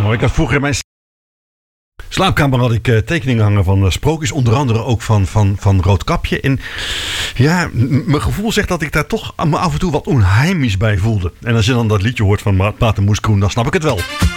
Ik had vroeger in mijn slaapkamer had ik tekeningen hangen van sprookjes. Onder andere ook van Roodkapje. En ja, mijn gevoel zegt dat ik daar toch me af en toe wat onheimisch bij voelde. En als je dan dat liedje hoort van Pater Moeskroen, dan snap ik het wel.